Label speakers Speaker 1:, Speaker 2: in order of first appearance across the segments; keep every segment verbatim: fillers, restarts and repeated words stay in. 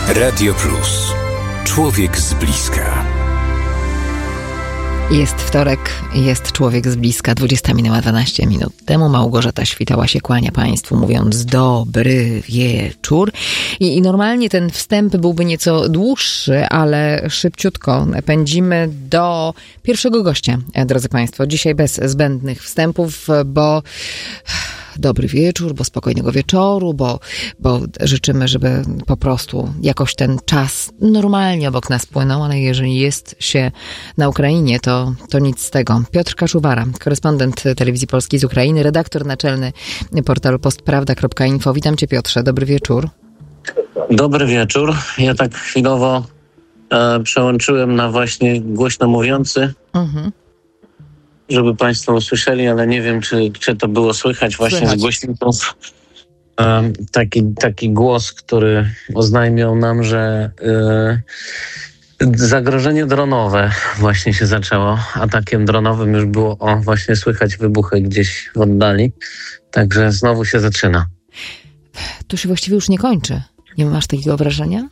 Speaker 1: Radio Plus. Człowiek z bliska.
Speaker 2: Jest wtorek, jest człowiek z bliska. dwudziesta minęła dwanaście minut temu. Małgorzata Świtała się kłania Państwu, mówiąc dobry wieczór. I, I normalnie ten wstęp byłby nieco dłuższy, ale szybciutko pędzimy do pierwszego gościa, drodzy Państwo. Dzisiaj bez zbędnych wstępów, bo dobry wieczór, bo spokojnego wieczoru, bo, bo życzymy, żeby po prostu jakoś ten czas normalnie obok nas płynął, ale jeżeli jest się na Ukrainie, to, to nic z tego. Piotr Kaszuwara, korespondent Telewizji Polskiej z Ukrainy, redaktor naczelny portalu postprawda kropka info. Witam Cię, Piotrze, dobry wieczór.
Speaker 3: Dobry wieczór. Ja tak chwilowo e, przełączyłem na właśnie głośno mówiący. Mhm. Żeby Państwo usłyszeli, ale nie wiem, czy, czy to było słychać właśnie słychać. Z głośników. E, taki, taki głos, który oznajmiał nam, że e, zagrożenie dronowe właśnie się zaczęło. Atakiem dronowym już było, o, właśnie słychać wybuchy gdzieś w oddali. Także znowu się zaczyna.
Speaker 2: To się właściwie już nie kończy. Nie masz takiego wrażenia?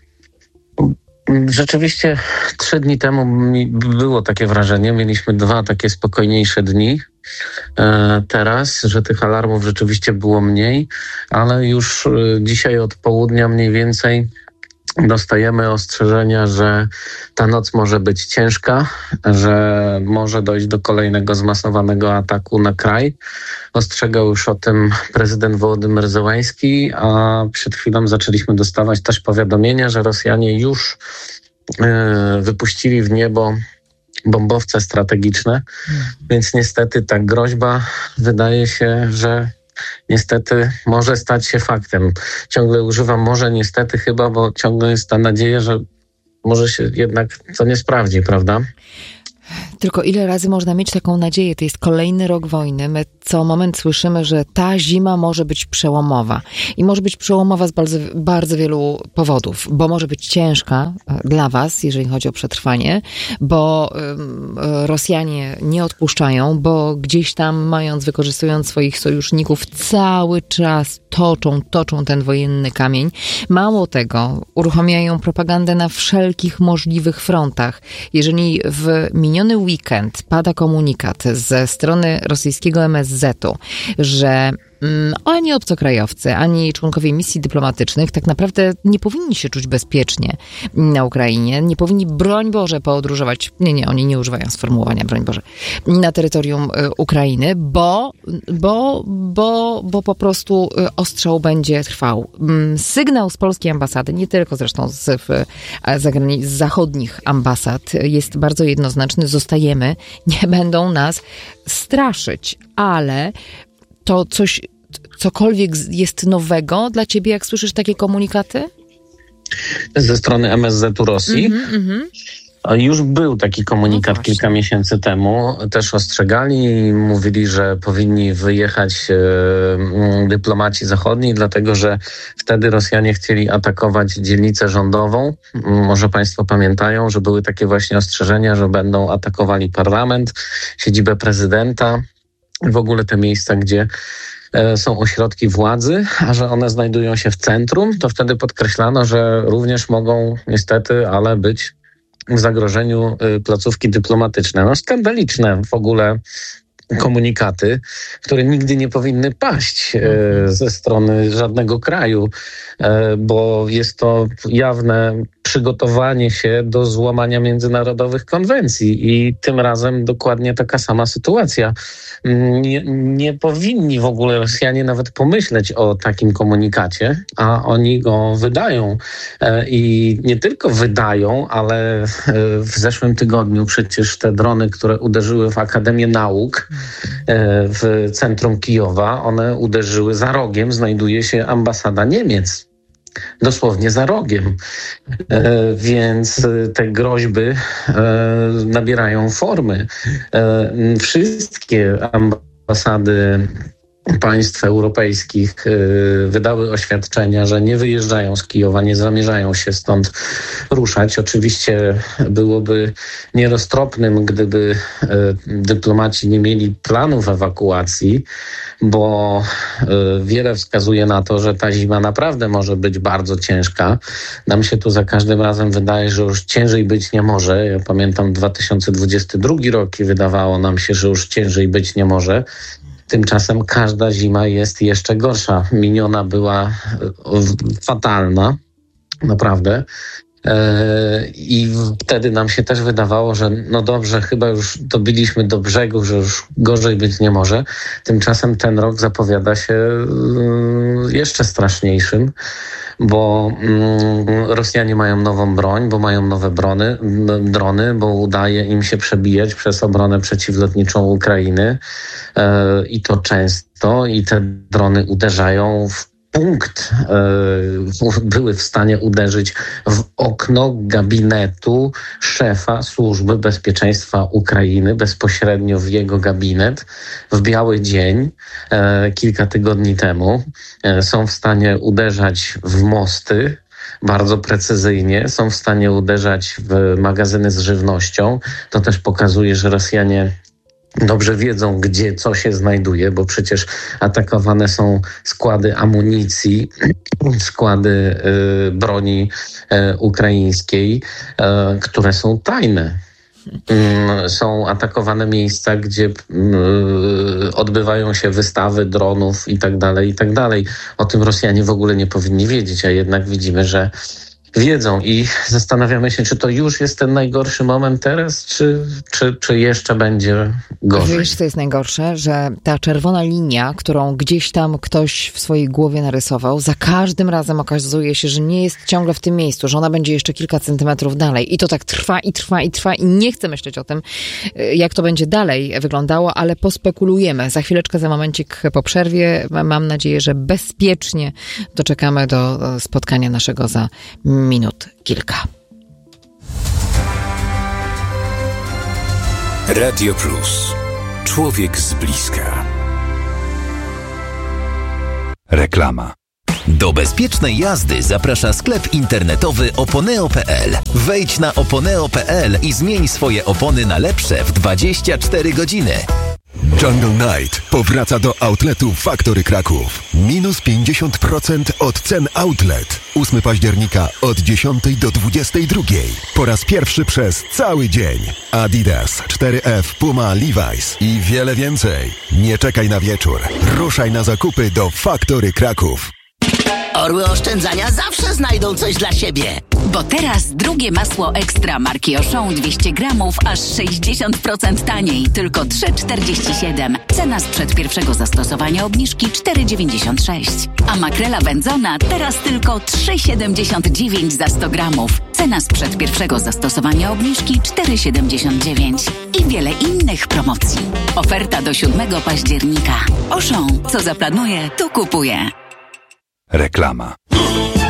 Speaker 3: Rzeczywiście trzy dni temu mi było takie wrażenie. Mieliśmy dwa takie spokojniejsze dni. E, teraz, że tych alarmów rzeczywiście było mniej, ale już e, dzisiaj od południa mniej więcej dostajemy ostrzeżenia, że ta noc może być ciężka, że może dojść do kolejnego zmasowanego ataku na kraj. Ostrzegał już o tym prezydent Wołodymyr Zełański, a przed chwilą zaczęliśmy dostawać też powiadomienia, że Rosjanie już yy, wypuścili w niebo bombowce strategiczne, hmm. więc niestety ta groźba wydaje się, że niestety może stać się faktem. Ciągle używam może niestety chyba, bo ciągle jest ta nadzieja, że może się jednak to nie sprawdzi, prawda?
Speaker 2: Tylko ile razy można mieć taką nadzieję? To jest kolejny rok wojny. My co moment słyszymy, że ta zima może być przełomowa. I może być przełomowa z bardzo, bardzo wielu powodów. Bo może być ciężka dla was, jeżeli chodzi o przetrwanie, bo um, Rosjanie nie odpuszczają, bo gdzieś tam mając, wykorzystując swoich sojuszników, cały czas toczą, toczą ten wojenny kamień. Mało tego, uruchamiają propagandę na wszelkich możliwych frontach. Jeżeli w miniony weekend pada komunikat ze strony rosyjskiego M S Z-u, że mm, ani obcokrajowcy, ani członkowie misji dyplomatycznych tak naprawdę nie powinni się czuć bezpiecznie na Ukrainie, nie powinni, broń Boże, podróżować, nie, nie, oni nie używają sformułowania, broń Boże, na terytorium y, Ukrainy, bo, bo, bo, bo po prostu y, ostrzał będzie trwał. Mm, sygnał z polskiej ambasady, nie tylko zresztą z, w, zagrani- z zachodnich ambasad, jest bardzo jednoznaczny. Zostajemy, nie będą nas straszyć, ale to coś, cokolwiek jest nowego dla ciebie, jak słyszysz takie komunikaty?
Speaker 3: Ze strony M S Z-u Rosji?
Speaker 2: Mm-hmm,
Speaker 3: Już był taki komunikat
Speaker 2: no
Speaker 3: kilka miesięcy temu. Też ostrzegali i mówili, że powinni wyjechać e, dyplomaci zachodni, dlatego że wtedy Rosjanie chcieli atakować dzielnicę rządową. Może Państwo pamiętają, że były takie właśnie ostrzeżenia, że będą atakowali parlament, siedzibę prezydenta, w ogóle te miejsca, gdzie są ośrodki władzy, a że one znajdują się w centrum, to wtedy podkreślano, że również mogą niestety, ale być w zagrożeniu placówki dyplomatyczne. No skandaliczne w ogóle komunikaty, które nigdy nie powinny paść e, ze strony żadnego kraju, e, bo jest to jawne przygotowanie się do złamania międzynarodowych konwencji i tym razem dokładnie taka sama sytuacja. Nie, nie powinni w ogóle Rosjanie nawet pomyśleć o takim komunikacie, a oni go wydają e, i nie tylko wydają, ale e, w zeszłym tygodniu przecież te drony, które uderzyły w Akademię Nauk w centrum Kijowa, one uderzyły za rogiem, znajduje się ambasada Niemiec. Dosłownie za rogiem. E, więc te groźby e, nabierają formy. E, wszystkie ambasady państw europejskich wydały oświadczenia, że nie wyjeżdżają z Kijowa, nie zamierzają się stąd ruszać. Oczywiście byłoby nieroztropnym, gdyby dyplomaci nie mieli planów ewakuacji, bo wiele wskazuje na to, że ta zima naprawdę może być bardzo ciężka. Nam się tu za każdym razem wydaje, że już ciężej być nie może. Ja pamiętam dwa tysiące dwudziesty drugi rok i wydawało nam się, że już ciężej być nie może. Tymczasem każda zima jest jeszcze gorsza. Miniona była fatalna, naprawdę. I wtedy nam się też wydawało, że no dobrze, chyba już dobiliśmy do brzegu, że już gorzej być nie może. Tymczasem ten rok zapowiada się jeszcze straszniejszym, bo Rosjanie mają nową broń, bo mają nowe brony, drony, bo udaje im się przebijać przez obronę przeciwlotniczą Ukrainy i to często, i te drony uderzają w punkt, były w stanie uderzyć w okno gabinetu szefa Służby Bezpieczeństwa Ukrainy, bezpośrednio w jego gabinet, w biały dzień, kilka tygodni temu. Są w stanie uderzać w mosty bardzo precyzyjnie, są w stanie uderzać w magazyny z żywnością. To też pokazuje, że Rosjanie dobrze wiedzą, gdzie co się znajduje, bo przecież atakowane są składy amunicji, składy y, broni y, ukraińskiej, y, które są tajne. Y, są atakowane miejsca, gdzie y, odbywają się wystawy dronów i tak dalej, i tak dalej. O tym Rosjanie w ogóle nie powinni wiedzieć, a jednak widzimy, że wiedzą i zastanawiamy się, czy to już jest ten najgorszy moment teraz, czy, czy, czy jeszcze będzie gorzej.
Speaker 2: Wiesz, co jest najgorsze? Że ta czerwona linia, którą gdzieś tam ktoś w swojej głowie narysował, za każdym razem okazuje się, że nie jest ciągle w tym miejscu, że ona będzie jeszcze kilka centymetrów dalej. I to tak trwa i trwa i trwa i nie chcę myśleć o tym, jak to będzie dalej wyglądało, ale pospekulujemy. Za chwileczkę, za momencik po przerwie. Mam nadzieję, że bezpiecznie doczekamy do spotkania naszego za minut kilka.
Speaker 1: Radio Plus. Człowiek z bliska.
Speaker 4: Reklama. Do bezpiecznej jazdy zaprasza sklep internetowy oponeo kropka pe el. Wejdź na oponeo kropka pe el i zmień swoje opony na lepsze w dwadzieścia cztery godziny.
Speaker 5: Jungle Night powraca do outletu Factory Kraków. Minus pięćdziesiąt procent od cen outlet. ósmego października od dziesiątej do dwudziestej drugiej. Po raz pierwszy przez cały dzień. Adidas, cztery F, Puma, Levi's i wiele więcej. Nie czekaj na wieczór. Ruszaj na zakupy do Factory Kraków.
Speaker 6: Orły oszczędzania zawsze znajdą coś dla siebie.
Speaker 7: Bo teraz drugie masło ekstra marki Auchan dwieście gramów aż sześćdziesiąt procent taniej, tylko trzy czterdzieści siedem. Cena sprzed pierwszego zastosowania obniżki cztery dziewięćdziesiąt sześć. A makrela wędzona teraz tylko trzy siedemdziesiąt dziewięć za sto gramów. Cena sprzed pierwszego zastosowania obniżki cztery siedemdziesiąt dziewięć. I wiele innych promocji. Oferta do siódmego października. Auchan, co zaplanuje, to kupuje.
Speaker 4: Reklama.